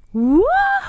Wuhu!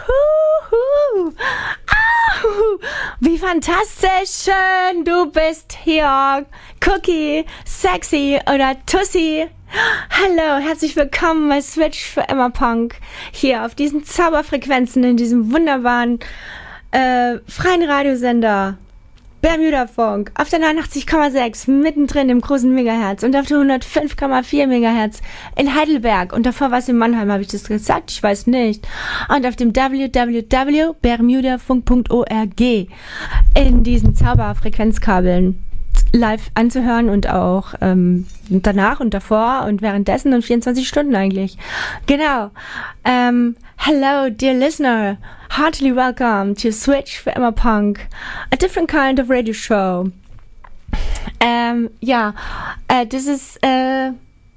Au! Wie fantastisch schön du bist hier, Cookie, Sexy oder Tussi. Hallo, herzlich willkommen bei Switch für Emma Punk. Hier auf diesen Zauberfrequenzen in diesem wunderbaren freien Radiosender Bermuda Funk auf der 89,6 mittendrin im großen Megahertz und auf der 105,4 Megahertz in Heidelberg und davor war es in Mannheim, habe ich das gesagt? Ich weiß nicht. Und auf dem www.bermudafunk.org in diesen Zauberfrequenzkabeln live anzuhören und auch danach und davor und währenddessen und 24 Stunden eigentlich. Genau. Hello, dear listener. Heartily welcome to Switch for Emma Punk, a different kind of radio show. This is the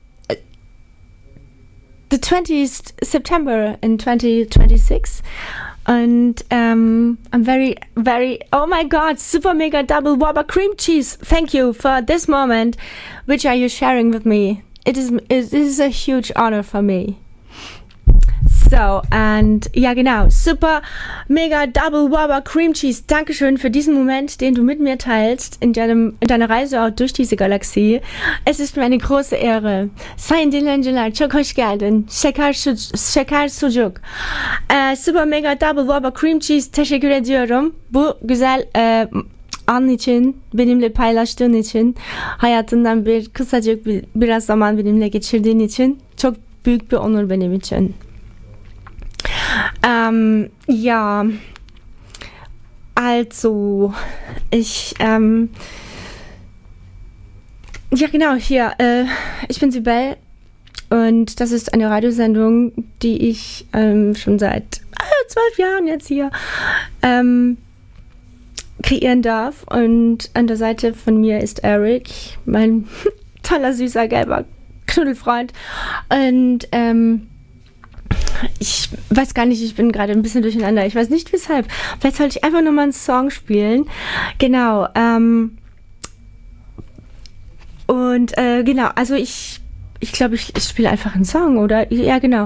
20th September in 2026. And I'm very, very, oh my god, super mega double whopper cream cheese. Thank you for this moment, which are you sharing with me. It is a huge honor for me. So, and ja genau, super mega double whopper cream cheese. Dankeschön für diesen Moment, den du mit mir teilst in deiner Reise auch durch diese Galaxie. Es ist mir eine große Ehre. Sayın dinleyiciler, çok hoş geldin. Şeker sucuk. Super mega double whopper cream cheese. Teşekkür ediyorum. Bu güzel an için, benimle paylaştığın için, hayatından biraz zaman benimle geçirdiğin için çok büyük bir onur benim için. Ja, also, ja genau, hier, ich bin Sibel und das ist eine Radiosendung, die ich schon seit 12 Jahren jetzt hier kreieren darf und an der Seite von mir ist Eric, mein toller, süßer, gelber Knuddelfreund und ich weiß gar nicht, ich bin gerade ein bisschen durcheinander. Ich weiß nicht weshalb. Vielleicht sollte ich einfach nochmal einen Song spielen. Genau. Genau, also ich glaube, ich spiele einfach einen Song, oder? Ja, genau.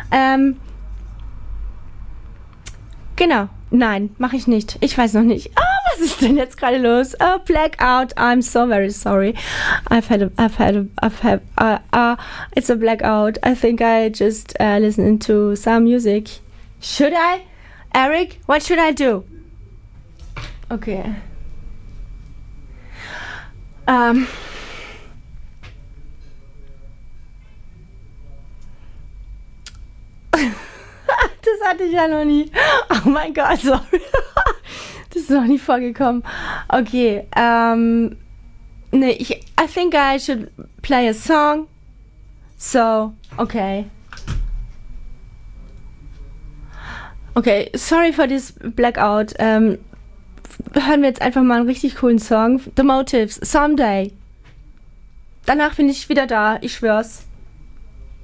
Genau. Nein, mache ich nicht. Ich weiß noch nicht. Was ist denn jetzt gerade los? Oh, blackout. I'm so very sorry. It's a blackout. I think I just listened to some music. Should I? Eric, what should I do? Okay. Das hatte ich ja noch nie. Oh mein Gott, sorry. Das ist noch nie vorgekommen. Okay, I think I should play a song. So, okay. Okay, sorry for this blackout. Hören wir jetzt einfach mal einen richtig coolen Song. The Motives, Someday. Danach bin ich wieder da, ich schwör's.